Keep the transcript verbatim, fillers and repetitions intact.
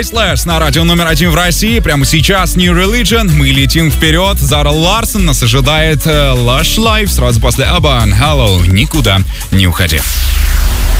Slash на радио номер один в России. Прямо сейчас New Religion. Мы летим вперед. Зара Ларсон нас ожидает Lush Life сразу после Aban. Hello, никуда не уходи.